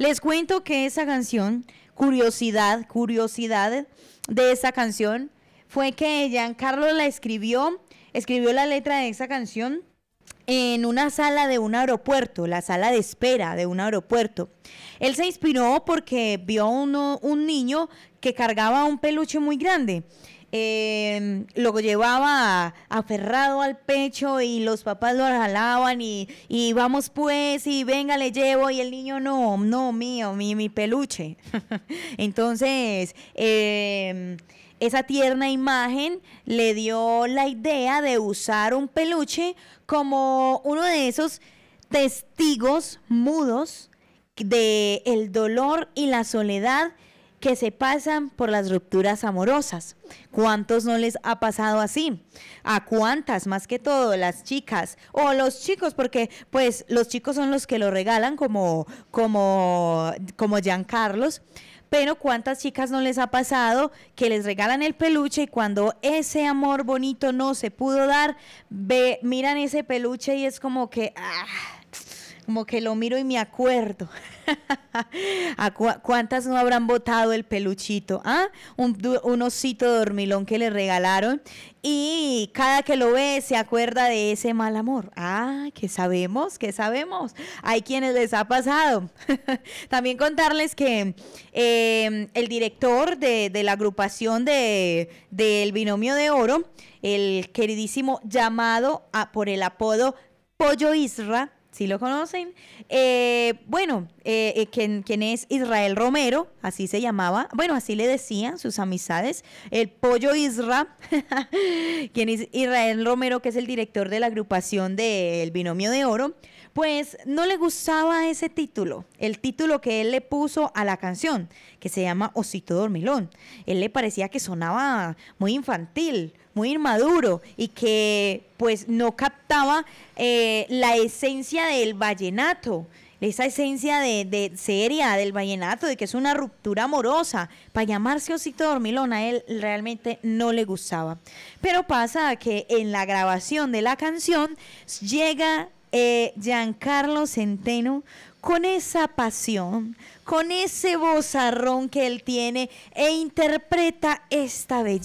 Les cuento que esa canción, curiosidad de esa canción, fue que Giancarlo escribió la letra de esa canción en una sala de un aeropuerto, la sala de espera de un aeropuerto. Él se inspiró porque vio un niño que cargaba un peluche muy grande. Lo llevaba aferrado al pecho y los papás lo jalaban y vamos pues y venga le llevo y el niño no mi peluche. Entonces esa tierna imagen le dio la idea de usar un peluche como uno de esos testigos mudos de el dolor y la soledad que se pasan por las rupturas amorosas. ¿Cuántos no les ha pasado así? ¿A cuántas? Más que todo, las chicas o los chicos, porque pues los chicos son los que lo regalan como Giancarlos. Pero ¿cuántas chicas no les ha pasado que les regalan el peluche y cuando ese amor bonito no se pudo dar, miran ese peluche y es como que como que lo miro y me acuerdo? ¿A cuántas no habrán botado el peluchito? Un osito dormilón que le regalaron y cada que lo ve se acuerda de ese mal amor. ¿Qué sabemos? Hay quienes les ha pasado. También contarles que el director de la agrupación del Binomio de Oro, el queridísimo llamado por el apodo Pollo Isra, ¿sí lo conocen? Quien es Israel Romero, así se llamaba, así le decían sus amistades, el Pollo Isra, quien es Israel Romero, que es el director de la agrupación del Binomio de Oro, pues no le gustaba ese título, el título que él le puso a la canción, que se llama Osito Dormilón. Él le parecía que sonaba muy infantil, muy inmaduro y que pues no captaba la esencia del vallenato, esa esencia de seria del vallenato, de que es una ruptura amorosa. Para llamarse Osito Dormilón a él realmente no le gustaba. Pero pasa que en la grabación de la canción llega Giancarlo Centeno con esa pasión, con ese vozarrón que él tiene e interpreta esta belleza.